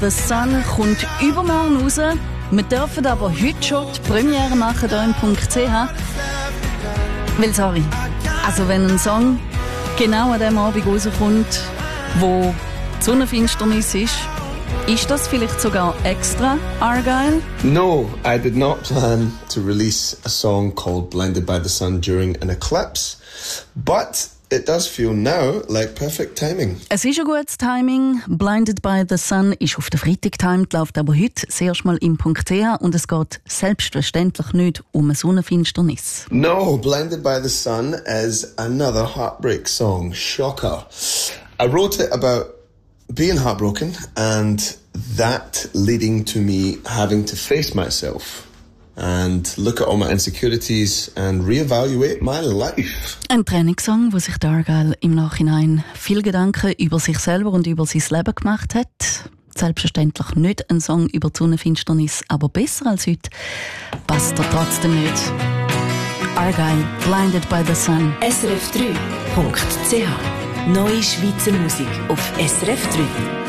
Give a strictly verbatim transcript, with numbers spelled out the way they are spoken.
the Sun kommt übermorgen raus. Wir dürfen aber heute schon die Premiere machen hier im .ch. Weil, sorry, also wenn ein Song genau an dem Abend rauskommt, wo die Sonnenfinsternis ist, ist das vielleicht sogar extra, Argyle? No, I did not plan to release a song called Blinded by the Sun during an eclipse, but it does feel now like perfect timing. Es ist ein gutes Timing. Blinded by the Sun ist auf den Freitag getimt, läuft aber heute das erste Mal im .ch und es geht selbstverständlich nicht um eine Sonnenfinsternis. No, Blinded by the Sun is another heartbreak song. Shocker. I wrote it about being heartbroken and that leading to me having to face myself and look at all my insecurities and reevaluate my life. Ein Trainingssong, wo sich Argyle im Nachhinein viel Gedanken über sich selber und über sein Leben gemacht hat. Selbstverständlich nicht ein Song über die Sonnenfinsternis, aber besser als heute passt er trotzdem nicht. Argyle, Blinded by the Sun. S R F drei Punkt C H. Neue Schweizer Musik auf S R F drei.